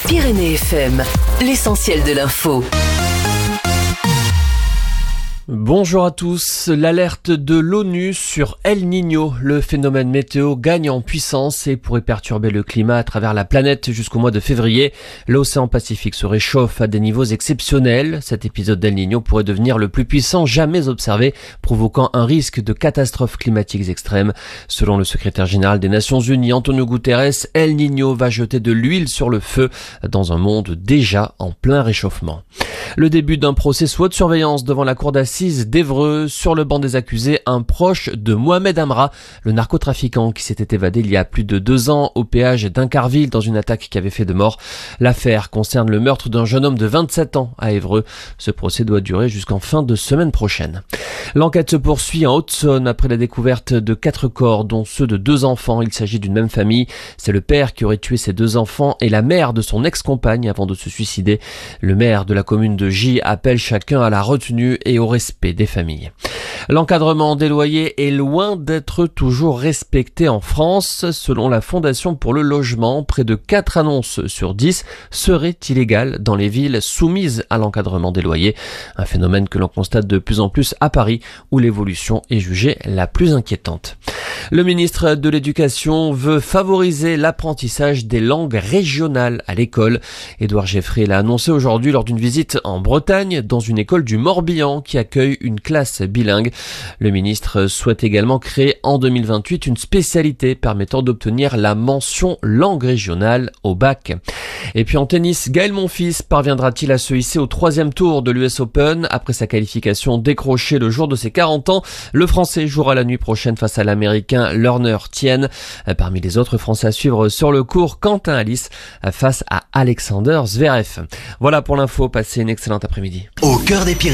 Pyrénées FM, l'essentiel de l'info. Bonjour à tous. L'alerte de l'ONU sur El Niño, le phénomène météo gagne en puissance et pourrait perturber le climat à travers la planète jusqu'au mois de février. L'océan Pacifique se réchauffe à des niveaux exceptionnels. Cet épisode d'El Niño pourrait devenir le plus puissant jamais observé, provoquant un risque de catastrophes climatiques extrêmes. Selon le secrétaire général des Nations Unies, Antonio Guterres, El Niño va jeter de l'huile sur le feu dans un monde déjà en plein réchauffement. Le début d'un procès sous haute surveillance devant la cour d'assises d'Évreux. Sur le banc des accusés, un proche de Mohamed Amra, le narcotrafiquant qui s'était évadé il y a plus de 2 ans au péage d'Incarville dans une attaque qui avait fait 2 morts. L'affaire concerne le meurtre d'un jeune homme de 27 ans à Évreux. Ce procès doit durer jusqu'en fin de semaine prochaine. L'enquête se poursuit en Haute-Saône après la découverte de 4 corps, dont ceux de 2 enfants. Il s'agit d'une même famille. C'est le père qui aurait tué ses 2 enfants et la mère de son ex-compagne avant de se suicider. Le maire de la commune de Gy appelle chacun à la retenue et au respect des familles. L'encadrement des loyers est loin d'être toujours respecté en France. Selon la Fondation pour le logement, près de 4 annonces sur 10 seraient illégales dans les villes soumises à l'encadrement des loyers. Un phénomène que l'on constate de plus en plus à Paris, où l'évolution est jugée la plus inquiétante. Le ministre de l'Éducation veut favoriser l'apprentissage des langues régionales à l'école. Édouard Geffray l'a annoncé aujourd'hui lors d'une visite en Bretagne, dans une école du Morbihan qui accueille une classe bilingue. Le ministre souhaite également créer en 2028 une spécialité permettant d'obtenir la mention langue régionale au bac. Et puis en tennis, Gaël Monfils parviendra-t-il à se hisser au 3e tour de l'US Open? Après sa qualification décrochée le jour de ses 40 ans, le Français jouera la nuit prochaine face à l'Américain Lerner Tien. Parmi les autres Français à suivre sur le court, Quentin Alice face à Alexander Zverev. Voilà pour l'info, passez une excellente après-midi. Au cœur des Pyrénées.